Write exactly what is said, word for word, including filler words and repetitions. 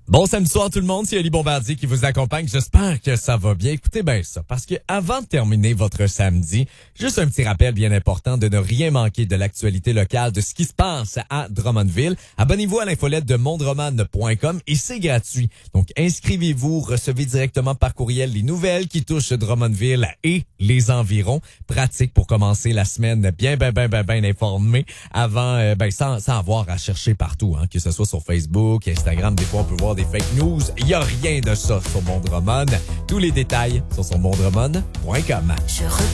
Bon samedi soir tout le monde, c'est Ali Bombardier qui vous accompagne. J'espère que ça va bien. Écoutez bien ça, parce que avant de terminer votre samedi, juste un petit rappel bien important de ne rien manquer de l'actualité locale, de ce qui se passe à Drummondville. Abonnez-vous à l'infolette de mondroman point com et c'est gratuit. Donc inscrivez-vous, recevez directement par courriel les nouvelles qui touchent Drummondville et les environs. Pratique pour commencer la semaine bien, bien, bien, bien, bien informé avant, euh, ben sans, sans avoir à chercher partout, hein, que ce soit sur Facebook, Instagram, des fois on peut voir des fake news. Il n'y a rien de ça sur Mondroman. Tous les détails sont sur mondroman point com. Je